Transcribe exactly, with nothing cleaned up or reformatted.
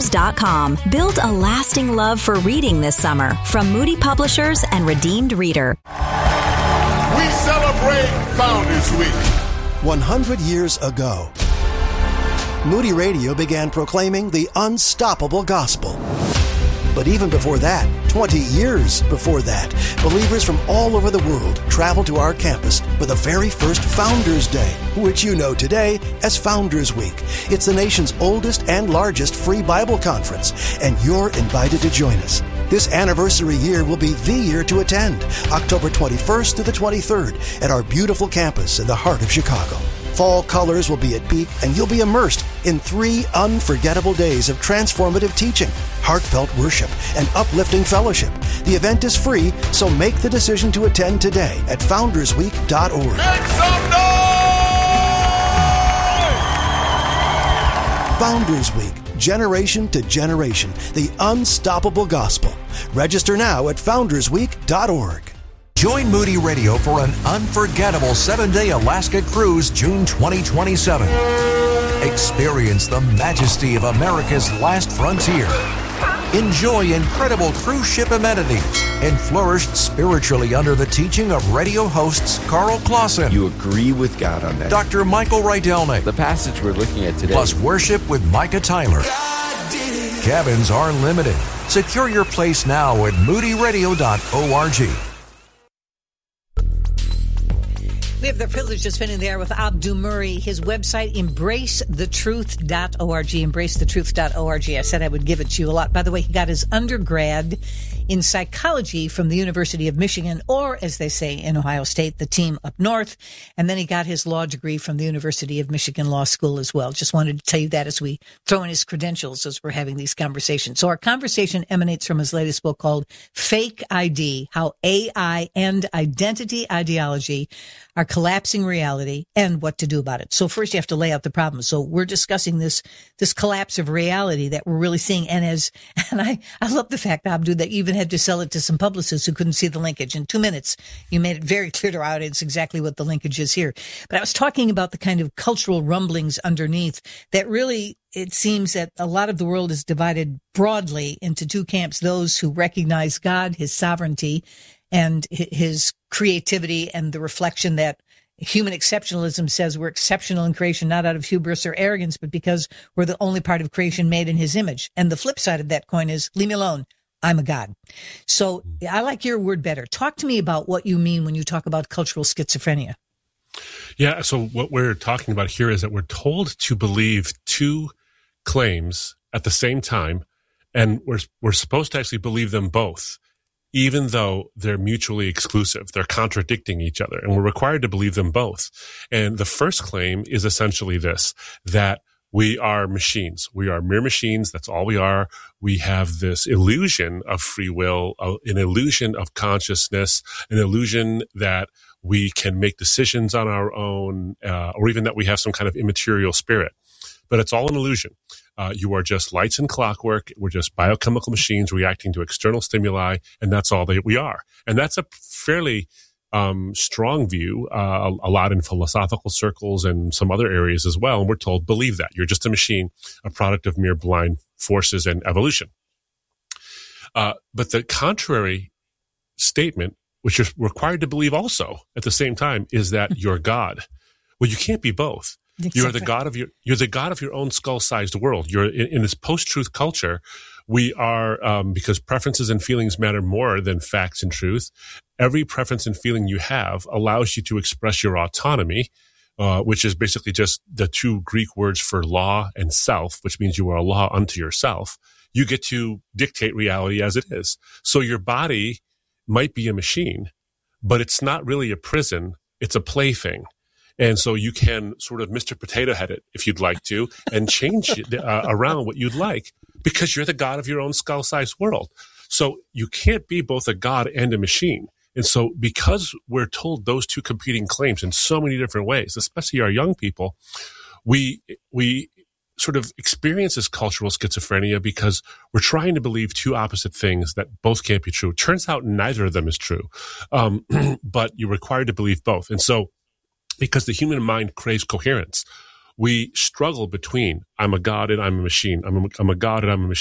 dot com. Build a lasting love for reading this summer from Moody Publishers and Redeemed Reader. We celebrate Founders Week. one hundred years ago, Moody Radio began proclaiming the unstoppable gospel. But even before that, twenty years before that, believers from all over the world traveled to our campus for the very first Founders Day, which you know today as Founders Week. It's the nation's oldest and largest free Bible conference, and you're invited to join us. This anniversary year will be the year to attend, October twenty-first to the twenty-third, at our beautiful campus in the heart of Chicago. Fall colors will be at peak, and you'll be immersed in three unforgettable days of transformative teaching, heartfelt worship, and uplifting fellowship. The event is free, so make the decision to attend today at founders week dot org. Make some noise! Founders Week, generation to generation, the unstoppable gospel. Register now at founders week dot org. Join Moody Radio for an unforgettable seven-day Alaska cruise June twenty twenty-seven. Experience the majesty of America's last frontier. Enjoy incredible cruise ship amenities and flourish spiritually under the teaching of radio hosts Carl Clausen. You agree with God on that. Doctor Michael Rydelnik. The passage we're looking at today. Plus worship with Micah Tyler. Cabins are limited. Secure your place now at moody radio dot org. We have the privilege of spending there with Abdu Murray. His website, embrace the truth dot org, embrace the truth dot org. I said I would give it to you a lot. By the way, he got his undergrad in psychology from the University of Michigan, or as they say in Ohio State, the team up north. And then he got his law degree from the University of Michigan Law School as well. Just wanted to tell you that as we throw in his credentials as we're having these conversations. So our conversation emanates from his latest book called Fake I D, How A I and Identity Ideology Are Collapsing Reality and What to Do About It. So first you have to lay out the problem. So we're discussing this, this collapse of reality that we're really seeing. And as, and I, I love the fact, Abdu, that you even had to sell it to some publicists who couldn't see the linkage. In two minutes, you made it very clear to our audience exactly what the linkage is here. But I was talking about the kind of cultural rumblings underneath that really, it seems that a lot of the world is divided broadly into two camps, those who recognize God, his sovereignty, and his creativity, and the reflection that human exceptionalism says we're exceptional in creation, not out of hubris or arrogance, but because we're the only part of creation made in his image. And the flip side of that coin is, leave me alone. I'm a God. So I like your word better. Talk to me about what you mean when you talk about cultural schizophrenia. Yeah, so what we're talking about here is that we're told to believe two claims at the same time, and we're we're supposed to actually believe them both, even though they're mutually exclusive. They're contradicting each other, and we're required to believe them both. And the first claim is essentially this, that we are machines. We are mere machines. That's all we are. We have this illusion of free will, an illusion of consciousness, an illusion that we can make decisions on our own, uh, or even that we have some kind of immaterial spirit. But it's all an illusion. Uh, you are just lights and clockwork. We're just biochemical machines reacting to external stimuli, and that's all that we are. And that's a fairly um, strong view, uh, a, a lot in philosophical circles and some other areas as well. And we're told, believe that. You're just a machine, a product of mere blind forces and evolution. Uh, but the contrary statement, which you're required to believe also at the same time, is that you're God. Well, you can't be both. Exactly. You're the God of your, you're the God of your own skull-sized world. You're in, in this post-truth culture. We are, um, because preferences and feelings matter more than facts and truth. Every preference and feeling you have allows you to express your autonomy, uh, which is basically just the two Greek words for law and self, which means you are a law unto yourself. You get to dictate reality as it is. So your body might be a machine, but it's not really a prison. It's a plaything. And so you can sort of Mister Potato Head it if you'd like to and change it, uh, around what you'd like, because you're the God of your own skull-sized world. So you can't be both a God and a machine. And so because we're told those two competing claims in so many different ways, especially our young people, we we sort of experience this cultural schizophrenia because we're trying to believe two opposite things that both can't be true. It turns out neither of them is true, um, but you're required to believe both. And so because the human mind craves coherence, we struggle between I'm a God and I'm a machine. I'm a, I'm a God and I'm a machine.